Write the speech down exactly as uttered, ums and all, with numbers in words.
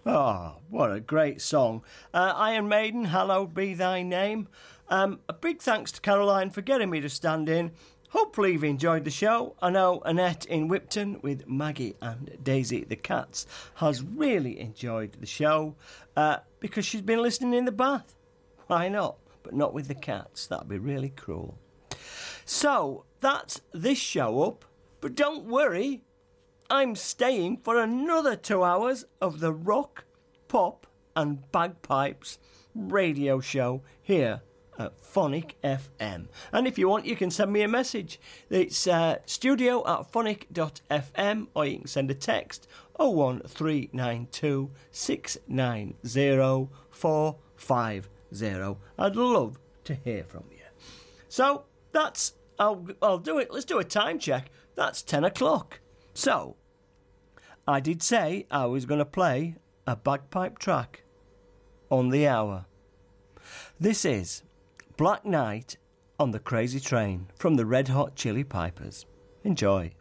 Oh, what a great song. Uh, Iron Maiden, Hallowed Be Thy Name. Um, a big thanks to Caroline for getting me to stand in. Hopefully you've enjoyed the show. I know Annette in Whipton with Maggie and Daisy the cats has really enjoyed the show uh, because she's been listening in the bath. Why not? But not with the cats. That'd be really cruel. So, that's this show up. But don't worry, I'm staying for another two hours of the rock, pop and bagpipes radio show here at Phonic F M. And if you want, you can send me a message. It's uh, studio at phonic dot f m, or you can send a text oh one three nine two six nine zero four five zero. I'd love to hear from you. So that's I'll I'll do it. Let's do a time check. That's ten o'clock. So I did say I was going to play a bagpipe track on the hour. This is Black Knight on the Crazy Train from the Red Hot Chili Pipers. Enjoy.